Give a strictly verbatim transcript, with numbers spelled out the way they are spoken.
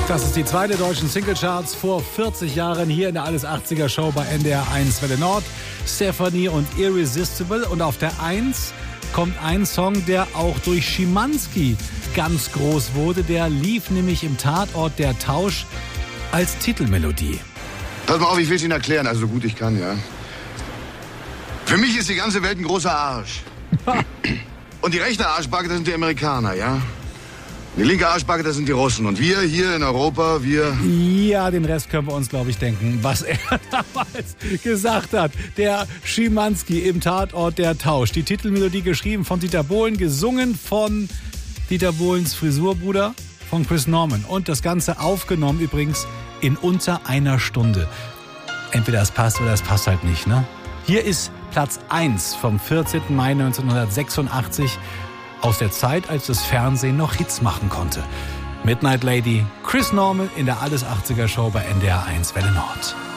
Das ist die zweite deutschen Singlecharts vor vierzig Jahren hier in der Alles achtziger Show bei N D R eins Welle Nord. Stephanie und Irresistible. Und auf der eins kommt ein Song, der auch durch Schimanski ganz groß wurde. Der lief nämlich im Tatort Der Tausch als Titelmelodie. Pass mal auf, ich will es Ihnen erklären, also so gut ich kann, ja. Für mich ist die ganze Welt ein großer Arsch. Und die rechte Arschbacke, das sind die Amerikaner, ja. Die linke Arschbacke, das sind die Russen. Und wir hier in Europa, wir... Ja, den Rest können wir uns, glaube ich, denken. Was er damals gesagt hat. Der Schimanski im Tatort Der Tausch. Die Titelmelodie geschrieben von Dieter Bohlen, gesungen von Dieter Bohlens Frisurbruder, von Chris Norman. Und das Ganze aufgenommen übrigens in unter einer Stunde. Entweder es passt oder es passt halt nicht, ne? Hier ist Platz eins vom vierzehnten Mai neunzehnhundertsechsundachtzig. Aus der Zeit, als das Fernsehen noch Hits machen konnte. Midnight Lady, Chris Norman in der Alles achtziger Show bei N D R eins Welle Nord.